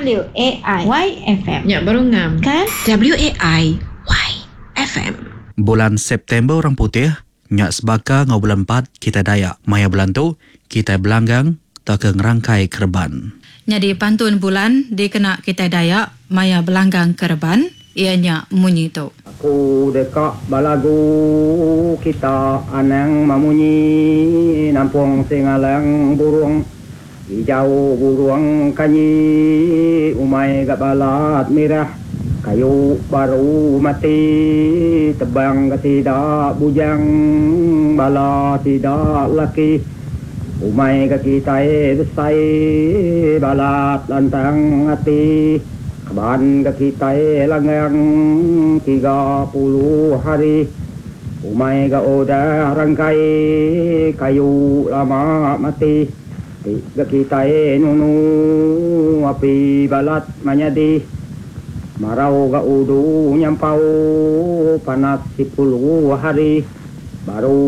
WAIY-FM. Ya, baru ngam. Kan? WAIY-FM. Bulan September orang putih, nyak sebaka ngau bulan 4 kita Dayak. Maya bulan tu, kita belanggang tak ke ngerangkai kerban. Jadi pantun bulan dikena kita Dayak, maya belanggang kerban, ianya munyi tu. Aku dekak balagu kita anang mamunyi nampung singalang burung hijau burung kanyi umai gak balat merah kayu baru mati tebang tidak bujang bala tidak laki umai gak kita besai balat lantang hati kaban gak kita langgang 30 hari umai gak udah rangkai kayu lama mati gak kita nunu api balat manyadi marau gak udu nyampau panas 10 hari baru